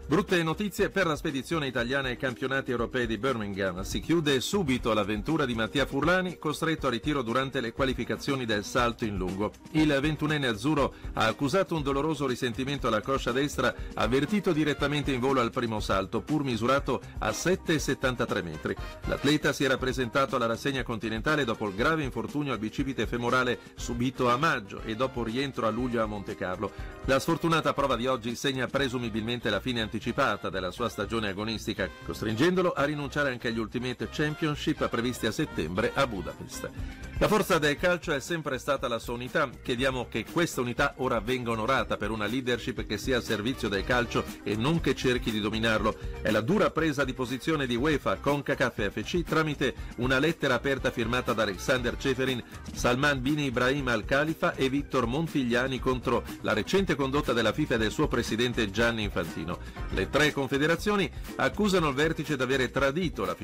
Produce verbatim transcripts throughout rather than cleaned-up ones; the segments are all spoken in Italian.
Brutte notizie per la spedizione italiana ai campionati europei di Birmingham. Si chiude subito l'avventura di Mattia Furlani, costretto a ritiro durante le qualificazioni del salto in lungo. Il ventunenne azzurro ha accusato un doloroso risentimento alla coscia destra, avvertito direttamente in volo al primo salto, pur misurato a sette virgola settantatré metri. L'atleta si era presentato alla rassegna continentale dopo il grave infortunio al bicipite femorale subito a maggio e dopo rientro a luglio a Montecarlo. La sfortunata prova di oggi segna presumibilmente la fine anticipata della sua stagione agonistica, costringendolo a rinunciare anche agli Ultimate Championship previsti a settembre a Budapest. La forza del calcio è sempre stata la sua unità. Chiediamo che questa unità ora venga onorata per una leadership che sia al servizio del calcio e non che cerchi di dominarlo. È la dura presa di posizione di UEFA, CONCACAF e F C tramite una lettera aperta firmata da Alexander Ceferin, Salman bin Ibrahim Al Khalifa e Victor Montigliani contro la recente condotta della FIFA e del suo presidente Gianni Infantino. Le tre confederazioni accusano il vertice di avere tradito la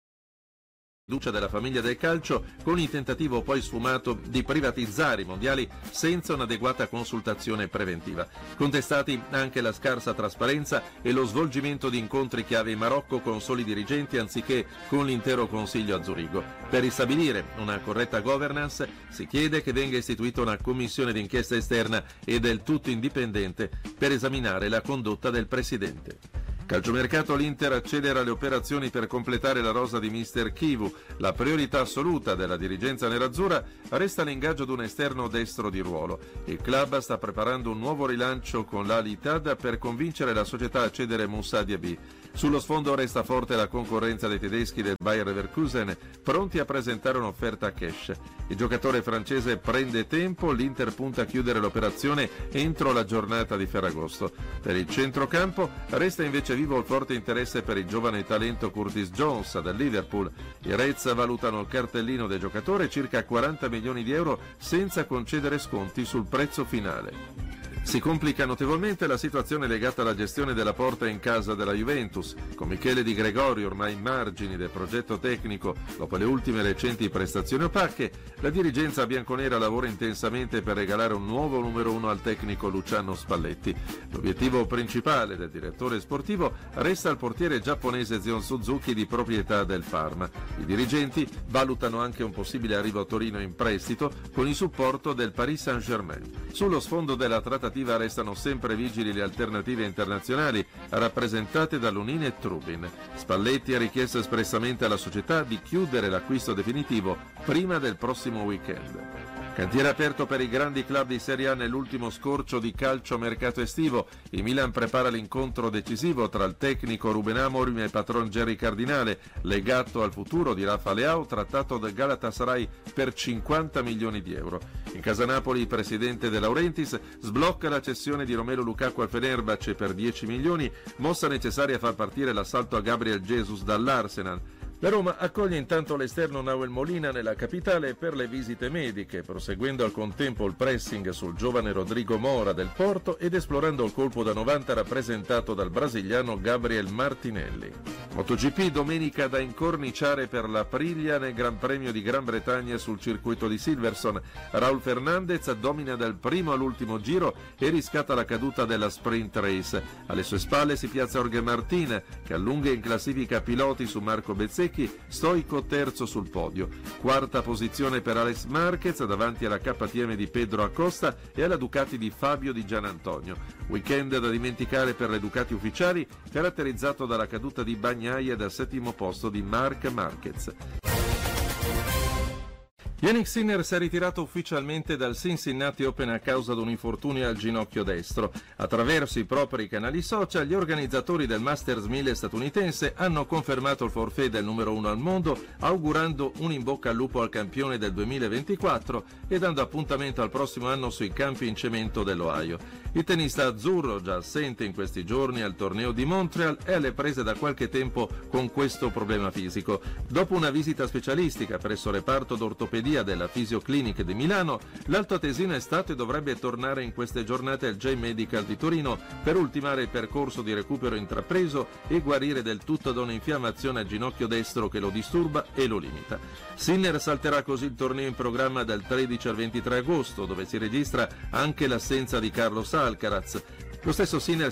fiducia della famiglia del calcio con il tentativo poi sfumato di privatizzare i mondiali senza un'adeguata consultazione preventiva. Contestati anche la scarsa trasparenza e lo svolgimento di incontri chiave in Marocco con soli dirigenti anziché con l'intero Consiglio a Zurigo. Per ristabilire una corretta governance si chiede che venga istituita una commissione d'inchiesta esterna e del tutto indipendente per esaminare la condotta del presidente. Calciomercato, l'Inter accelera le operazioni per completare la rosa di mister Chivu. La priorità assoluta della dirigenza nerazzurra resta l'ingaggio di un esterno destro di ruolo. Il club sta preparando un nuovo rilancio con l'Al Ittihad per convincere la società a cedere Moussa Diaby. Sullo sfondo resta forte la concorrenza dei tedeschi del Bayer Leverkusen, pronti a presentare un'offerta a cash. Il giocatore francese prende tempo, l'Inter punta a chiudere l'operazione entro la giornata di Ferragosto. Per il centrocampo resta invece vivo il forte interesse per il giovane talento Curtis Jones del Liverpool. I Reds valutano il cartellino del giocatore circa quaranta milioni di euro senza concedere sconti sul prezzo finale. Si complica notevolmente la situazione legata alla gestione della porta in casa della Juventus. Con Michele Di Gregorio ormai in margini del progetto tecnico dopo le ultime recenti prestazioni opache, la dirigenza bianconera lavora intensamente per regalare un nuovo numero uno al tecnico Luciano Spalletti. L'obiettivo principale del direttore sportivo resta il portiere giapponese Zion Suzuki di proprietà del Parma. I dirigenti valutano anche un possibile arrivo a Torino in prestito con il supporto del Paris Saint-Germain. Sullo sfondo della trattativa restano sempre vigili le alternative internazionali rappresentate da Lunin e Trubin. Spalletti ha richiesto espressamente alla società di chiudere l'acquisto definitivo prima del prossimo weekend. Cantiere aperto per i grandi club di Serie A nell'ultimo scorcio di calcio mercato estivo. Il Milan prepara l'incontro decisivo tra il tecnico Ruben Amorim e il patron Jerry Cardinale, legato al futuro di Rafa Leao, trattato dal Galatasaray per cinquanta milioni di euro. In casa Napoli il presidente De Laurentiis sblocca la cessione di Romelu Lukaku al Fenerbahce per dieci milioni, mossa necessaria a far partire l'assalto a Gabriel Jesus dall'Arsenal. La Roma accoglie intanto l'esterno Nahuel Molina nella capitale per le visite mediche, proseguendo al contempo il pressing sul giovane Rodrigo Mora del Porto ed esplorando il colpo da novanta rappresentato dal brasiliano Gabriel Martinelli. MotoGP, domenica da incorniciare per la Aprilia nel Gran Premio di Gran Bretagna sul circuito di Silverstone. Raul Fernandez domina dal primo all'ultimo giro e riscatta la caduta della sprint race. Alle sue spalle si piazza Jorge Martin, che allunga in classifica piloti su Marco Bezzecchi, stoico terzo sul podio. Quarta posizione per Alex Marquez davanti alla K T M di Pedro Acosta e alla Ducati di Fabio Di Gianantonio. Weekend da dimenticare per le Ducati ufficiali, caratterizzato dalla caduta di Bagnaia dal settimo posto di Marc Marquez. Jannik Sinner si è ritirato ufficialmente dal Cincinnati Open a causa di un infortunio al ginocchio destro. Attraverso i propri canali social, gli organizzatori del Masters mille statunitense hanno confermato il forfait del numero uno al mondo, augurando un in bocca al lupo al campione del duemilaventiquattro e dando appuntamento al prossimo anno sui campi in cemento dell'Ohio. Il tennista azzurro, già assente in questi giorni al torneo di Montreal, è alle prese da qualche tempo con questo problema fisico. Dopo una visita specialistica presso il reparto d'ortopedia della Fisioclinic di Milano, l'altoatesino è stato e dovrebbe tornare in queste giornate al J Medical di Torino per ultimare il percorso di recupero intrapreso e guarire del tutto da un'infiammazione al ginocchio destro che lo disturba e lo limita. Sinner salterà così il torneo in programma dal tredici al ventitré agosto, dove si registra anche l'assenza di Carlos Alcaraz. Lo stesso Sinner